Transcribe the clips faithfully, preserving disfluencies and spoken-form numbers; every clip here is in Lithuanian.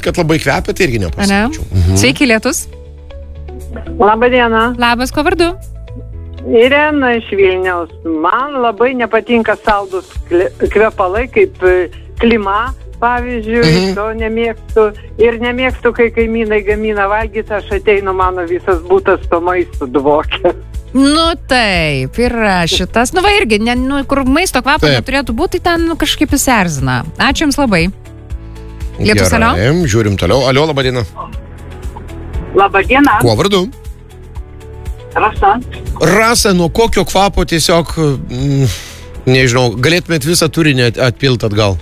pasakyt, kad labai kvepia, tai irgi nepasakyčiau. Mhm. Sveiki, Lietus. Labą dieną. Labas, ko vardu? Irena iš Vilniaus. Man labai nepatinka saldus kvepalai, kaip klima, pavyzdžiui, mhm. to nemėgstu. Ir nemėgstu, kai kaimynai gamina valgyti, aš ateinu, mano visas būtas to maisto dvokia. Nu taip, yra šitas. Nu va irgi, ne, nu, kur maisto kvapo taip neturėtų būti, tai ten kažkaip įserzina. Ačiū Jums labai. Lietus, alio. Žiūrim toliau. Alio, laba diena. Labą dieną. Kuo vardu? Rasa. Rasa, nuo kokio kvapo tiesiog, mm, nežinau, galėtumėt visą turinį atpilt atgal?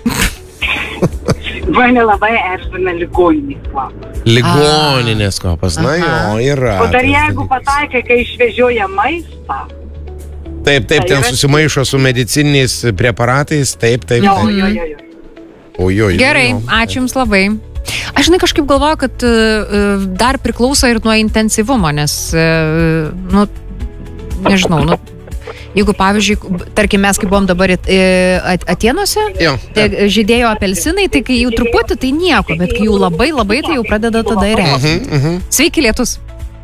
Mane labai erzina ligoninės kvapas. Ligoninės kvapas, na jo, yra. O dar jeigu pataikai, kai išvežioja maistą. Taip, taip, ten susimaišo su medicininiais preparatais, taip, taip. Jo, jo, jo, jo. O, jo, jo. Gerai, ačiū Jums labai. Aš žinai kažkaip galvoju, kad uh, dar priklauso ir nuo intensyvumo, nes, uh, nu, nežinau, nu, jeigu, pavyzdžiui, tarkim, mes, kai buvom dabar Atėnuose, tai žydėjo apelsinai, tai kai jau truputį, tai nieko, bet kai jau labai, labai, tai jau pradeda tada ir reikti. Uh-huh, uh-huh. Sveiki, Lietus.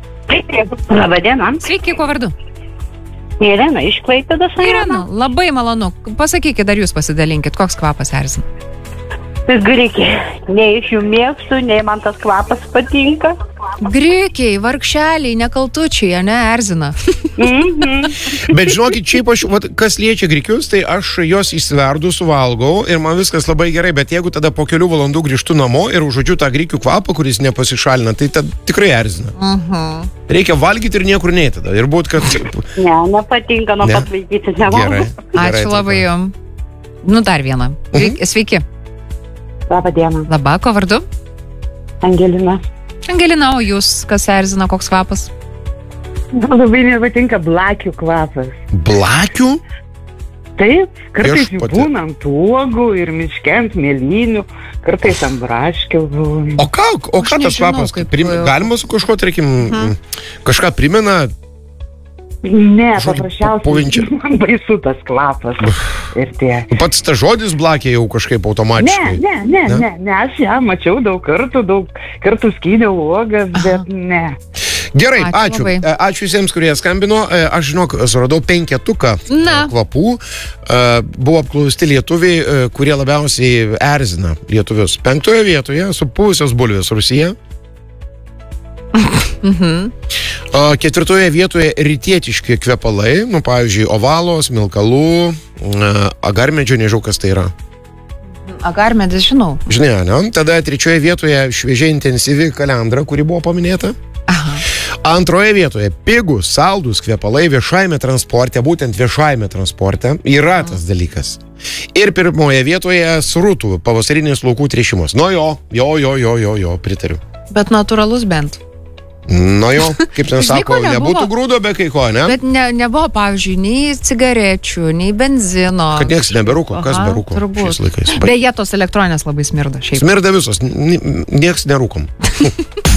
Labą dieną. Sveiki, kuo vardu? Irena, iš Klaipėdos. Irena, labai malonu. Pasakykit, dar Jūs pasidalinkit, koks kvapas erzina. Grikiai. Nei iš jų mėgstu, nei man tas kvapas patinka. Grikiai, vargšeliai, nekaltučiai, ne, erzina. Mm-hmm. Bet žinokit, šiaip aš, vat, kas liečia grikius, tai aš jos įsiverdu, suvalgau ir man viskas labai gerai, bet jeigu tada po kelių valandų grįžtu namo ir užuodžiu tą grikių kvapą, kuris nepasišalina, tai tada tikrai erzina. Uh-huh. Reikia valgyti ir niekur nei tada. Ir būt, kad... Ne, nepatinka, nuo ne. pat vaikyti nevalgau. Ačiū labai Jums. Nu, dar vieną. Mhm. Sveiki. Labą dieną. Labą, ko vardu? Angelina. Angelina, o Jūs, kas erzina, koks kvapas? Labai nepatinka blakių kvapas. Blakių? Taip, kartais jų Viešpatie. būna ant uogų ir miške ant mėlynių, kartais ant braškių. O ką, o ką tas nežinau, kvapas? kaip- Prim, galima su kažkuo, tarkim, Mhm. kažką primena? Ne, Žodžiu, paprasčiausiai pavinčia. man baisu tas kvapas. Ir tie. Pats tas žodis blakė jau kažkaip Ne, automatiškai. ne, ne, Ne? ne, ne, aš ją mačiau daug kartų, daug kartų skydžiau uogas, bet ne. Gerai, Ačiū ačiū. labai. Ačiū, ačiū visiems, kurie skambino. E, Aš, žinok, suradau penketuką Na. e, kvapų. E, Buvo apklausti lietuviai, e, kurie labiausiai erzina lietuvius. Penktoje vietoje supuvusios bulvės Rusija. Mhm. O ketvirtoje vietoje rytietiški kvepalai, nu, pavyzdžiui, ovalos, milkalų, e, agarmedžio, nežinau, kas tai yra. Agarmedis, žinau. Žinai, ne? Tada trečioje vietoje šviežiai intensyvi kalendra, kuri buvo paminėta. Aha. Antroje vietoje pigūs, saldus kvepalai viešajame transporte, būtent viešajame transporte, yra tas dalykas. Ir pirmoje vietoje srutų pavasarinis laukų tręšimas. Nu jo, jo, jo, jo, jo, jo, pritariu. Bet natūralus bent. Nu jo, kaip ten Žinai, ko sako, nebuvo? nebūtų grūdo be kai ko, ne? Bet ne, nebuvo, pavyzdžiui, nei cigarečių, nei benzino. Kad nieks neberūko, kas Aha, berūko turbūt. šiais laikais. Beje, tos elektroninės labai smirda šiaip. Smirda visos, n- n- nieks nerūkom.